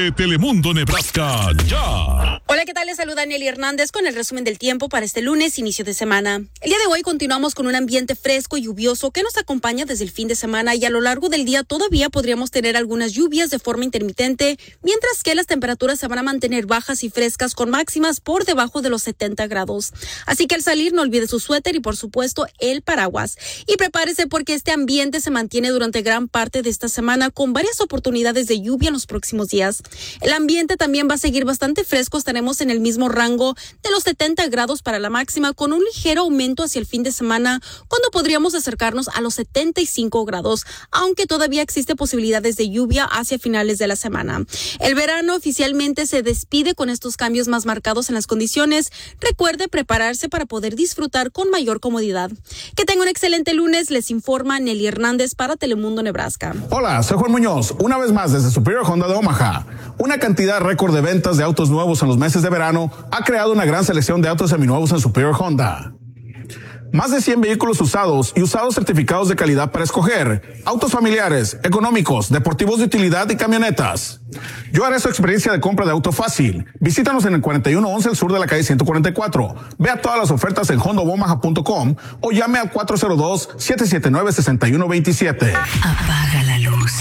Telemundo Nebraska, ya. Hola, ¿qué tal? Les saluda Nelly Hernández con el resumen del tiempo para este lunes, inicio de semana. El día de hoy continuamos con un ambiente fresco y lluvioso que nos acompaña desde el fin de semana y a lo largo del día todavía podríamos tener algunas lluvias de forma intermitente, mientras que las temperaturas se van a mantener bajas y frescas con máximas por debajo de los 70 grados. Así que al salir no olvide su suéter y por supuesto el paraguas. Y prepárese porque este ambiente se mantiene durante gran parte de esta semana con varias oportunidades de lluvia en los próximos días. El ambiente también va a seguir bastante fresco, estaremos en el mismo rango de los 70 grados para la máxima, con un ligero aumento hacia el fin de semana, cuando podríamos acercarnos a los 75 grados, aunque todavía existe posibilidades de lluvia hacia finales de la semana. El verano oficialmente se despide con estos cambios más marcados en las condiciones. Recuerde prepararse para poder disfrutar con mayor comodidad. Que tenga un excelente lunes, les informa Nelly Hernández para Telemundo Nebraska. Hola, soy Juan Muñoz, una vez más desde Superior Honda de Omaha. Una cantidad récord de ventas de autos nuevos en los meses de verano ha creado una gran selección de autos seminuevos en Superior Honda. Más de 100 vehículos usados y usados certificados de calidad para escoger. Autos familiares, económicos, deportivos de utilidad y camionetas. Yo haré su experiencia de compra de auto fácil. Visítanos en el 4111 al sur de la calle 144. Vea todas las ofertas en hondaomaha.com o llame al 402-779-6127. Apaga la luz.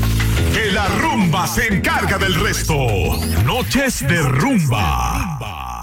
Que la rumba se encarga del resto. Noches de rumba.